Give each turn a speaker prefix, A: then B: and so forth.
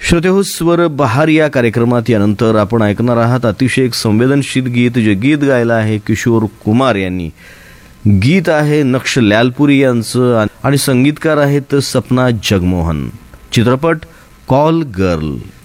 A: श्रोतेहो, स्वर बहार या कार्यक्रमात यानंतर आपण ऐकणार आहात अतिशय एक संवेदनशील गीत, जे गीत गायलं आहे किशोर कुमार यांनी. गीत आहे नक्ष लालपुरी यांचं आणि संगीतकार आहेत सपना जगमोहन. चित्रपट कॉल गर्ल.